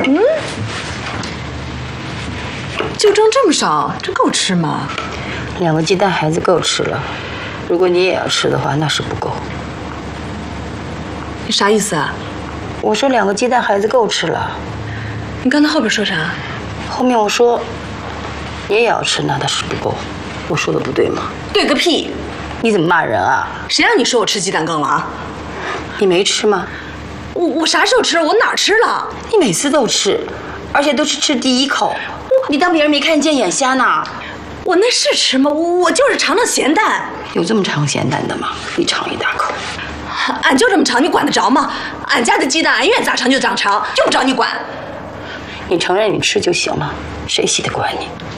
就蒸这么少，这够吃吗 ？2个鸡蛋孩子够吃了，如果你也要吃的话，那是不够。 你啥意思啊？ 我说2个鸡蛋孩子够吃了。 你刚才后边说啥？ 后面我说你也要吃，那是不够。我说的不对吗？ 对个屁！ 你怎么骂人啊？ 谁让你说我吃鸡蛋羹了啊？ 你没吃吗？ 我啥时候吃了？我哪儿吃了？ 你每次都吃，而且都是吃第一口。你当别人没看见眼瞎呢？ 我那是吃吗？我就是尝尝咸淡。 有这么尝咸淡的吗？你尝一大口。 俺就这么尝，你管得着吗？俺家的鸡蛋，俺愿意咋尝就咋尝，用不着你管。 你承认你吃就行了，谁稀得管你？